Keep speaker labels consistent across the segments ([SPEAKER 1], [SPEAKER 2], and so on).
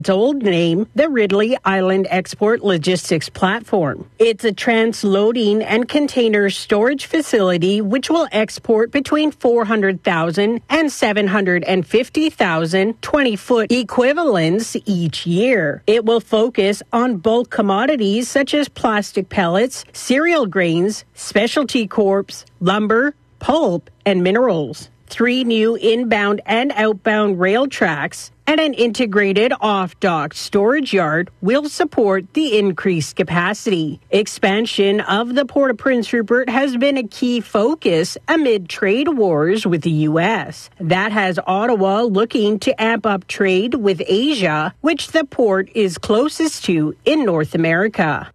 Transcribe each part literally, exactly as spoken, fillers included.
[SPEAKER 1] its old name, the Ridley Island Export Logistics Platform. It's a transloading and container storage facility which will export between four hundred thousand and seven hundred fifty thousand twenty-foot equivalents each year. It will focus on bulk commodities such as plastic pellets, cereal grains, specialty crops, lumber, pulp, and minerals. Three new inbound and outbound rail tracks and an integrated off-dock storage yard will support the increased capacity. Expansion of the Port of Prince Rupert has been a key focus amid trade wars with the U S. That has Ottawa looking to amp up trade with Asia, which the port is closest to in North America.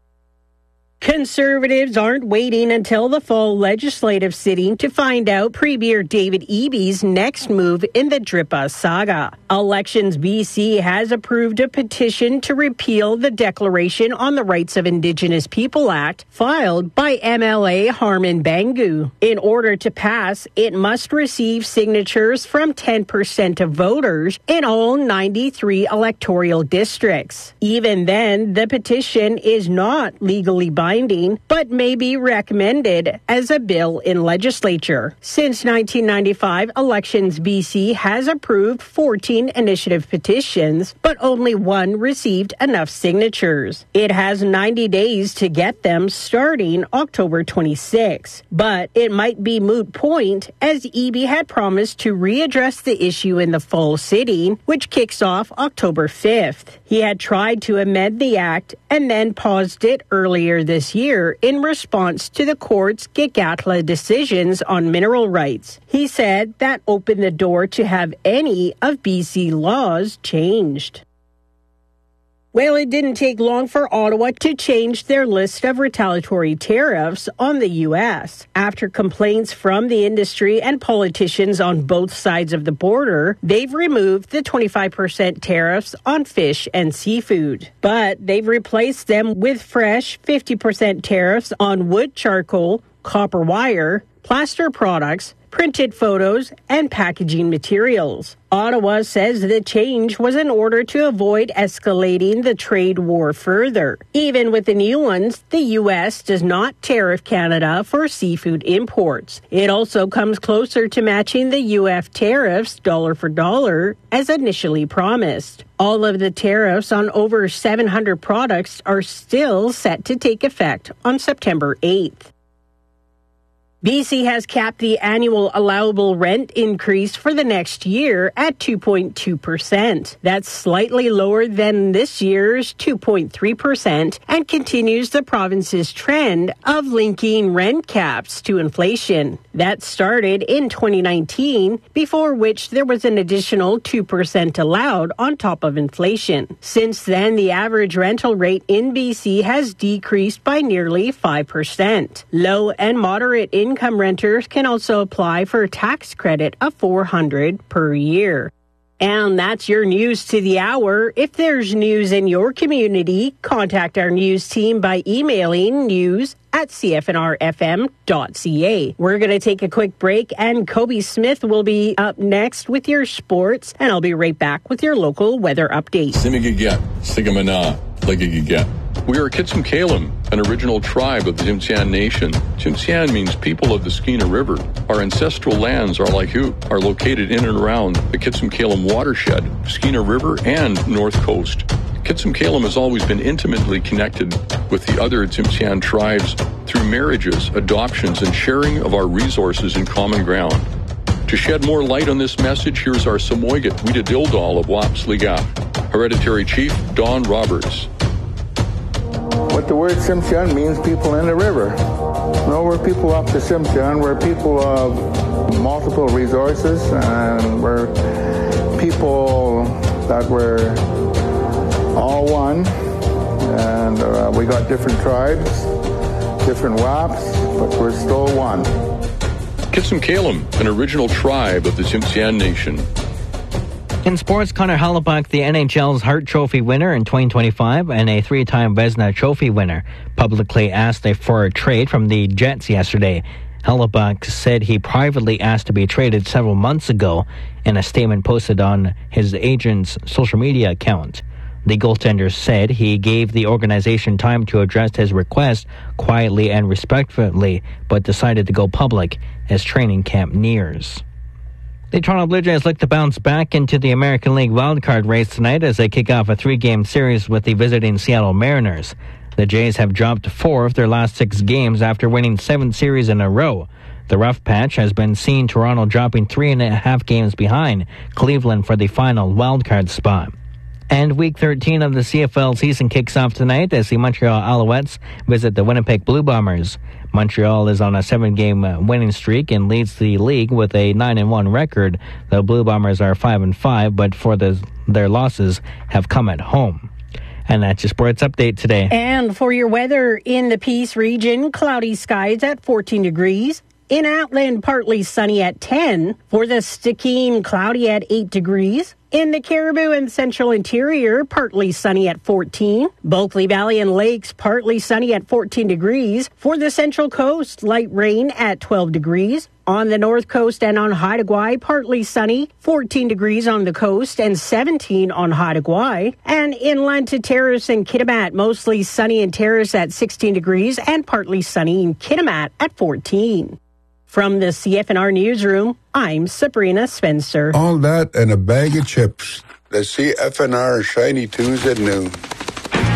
[SPEAKER 1] Conservatives aren't waiting until the fall legislative sitting to find out Premier David Eby's next move in the DRIPA saga. Elections B C has approved a petition to repeal the Declaration on the Rights of Indigenous People Act filed by M L A Harman Bangu. In order to pass, it must receive signatures from ten percent of voters in all ninety-three electoral districts. Even then, the petition is not legally binding. Binding, but may be recommended as a bill in legislature. Since nineteen ninety-five, Elections B C has approved fourteen initiative petitions, but only one received enough signatures. It has ninety days to get them starting October twenty-sixth, but it might be moot point as Eby had promised to readdress the issue in the fall sitting, which kicks off October fifth. He had tried to amend the act and then paused it earlier this year in response to the court's Gitga'ala decisions on mineral rights. He said that opened the door to have any of B C laws changed. Well, it didn't take long for Ottawa to change their list of retaliatory tariffs on the U S. After complaints from the industry and politicians on both sides of the border, they've removed the twenty-five percent tariffs on fish and seafood. But they've replaced them with fresh fifty percent tariffs on wood charcoal, copper wire, plaster products, printed photos, and packaging materials. Ottawa says the change was in order to avoid escalating the trade war further. Even with the new ones, the U S does not tariff Canada for seafood imports. It also comes closer to matching the U S tariffs dollar for dollar as initially promised. All of the tariffs on over seven hundred products are still set to take effect on September eighth. B C has capped the annual allowable rent increase for the next year at two point two percent. That's slightly lower than this year's two point three percent and continues the province's trend of linking rent caps to inflation. That started in twenty nineteen, before which there was an additional two percent allowed on top of inflation. Since then, the average rental rate in B C has decreased by nearly five percent. Low and moderate income Income renters can also apply for a tax credit of four hundred dollars per year. And that's your news to the hour. If there's news in your community, contact our news team by emailing news at c f n r f m dot c a. We're going to take a quick break, and Kobe Smith will be up next with your sports, and I'll be right back with your local weather update.
[SPEAKER 2] We are Kitsim-Kalim, an original tribe of the Tsimshian Nation. Tsimshian means people of the Skeena River. Our ancestral lands are like who are located in and around the Kitsim-Kalim watershed, Skeena River, and North Coast. Kitsim-Kalim has always been intimately connected with the other Tsimshian tribes through marriages, adoptions, and sharing of our resources and common ground. To shed more light on this message, here's our Samoygat Weedadildal of Wapsliga, Hereditary Chief Don Roberts.
[SPEAKER 3] What the word Tsimshian means, people in the river. No, we're people off the Tsimshian. We're people of multiple resources, and we're people that we're all one. And uh, we got different tribes, different waps, but we're still one.
[SPEAKER 2] Kitsim-Kalim, an original tribe of the Tsimshian Nation.
[SPEAKER 4] In sports, Connor Hellebuyck, the N H L's Hart Trophy winner in twenty twenty-five and a three-time Vezina Trophy winner, publicly asked for a trade from the Jets yesterday. Hellebuyck said he privately asked to be traded several months ago in a statement posted on his agent's social media account. The goaltender said he gave the organization time to address his request quietly and respectfully, but decided to go public as training camp nears. The Toronto Blue Jays look to bounce back into the American League wildcard race tonight as they kick off a three-game series with the visiting Seattle Mariners. The Jays have dropped four of their last six games after winning seven series in a row. The rough patch has been seen Toronto dropping three and a half games behind Cleveland for the final wildcard spot. And Week thirteen of the C F L season kicks off tonight as the Montreal Alouettes visit the Winnipeg Blue Bombers. Montreal is on a seven-game winning streak and leads the league with a nine and one record. The Blue Bombers are five and five, but for the, their losses have come at home. And that's your sports update today.
[SPEAKER 1] And for your weather in the Peace region, cloudy skies at fourteen degrees. In Outland, partly sunny at ten. For the Stikine, cloudy at eight degrees. In the Caribou and Central Interior, partly sunny at fourteen. Bulkley Valley and Lakes, partly sunny at fourteen degrees. For the Central Coast, light rain at twelve degrees. On the North Coast and on Haida Gwaii, partly sunny, fourteen degrees on the coast and seventeen on Haida Gwaii. And inland to Terrace and Kitimat, mostly sunny in Terrace at sixteen degrees and partly sunny in Kitimat at fourteen. From the C F N R Newsroom, I'm Sabrina Spencer.
[SPEAKER 5] All that and a bag of chips. The C F N R Shiny Tunes at noon.